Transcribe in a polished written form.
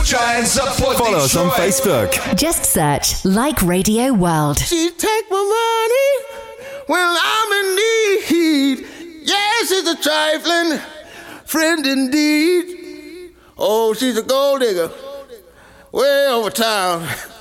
Try and support Follow us on Detroit. Facebook. Just search Like Radio World. She take my money when I'm in need. Yes, she's a trifling friend indeed. Oh, she's a gold digger way over town.